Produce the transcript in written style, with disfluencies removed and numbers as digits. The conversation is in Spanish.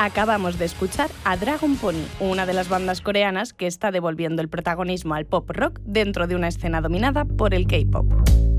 Acabamos de escuchar a Dragon Pony, una de las bandas coreanas que está devolviendo el protagonismo al pop rock dentro de una escena dominada por el K-pop.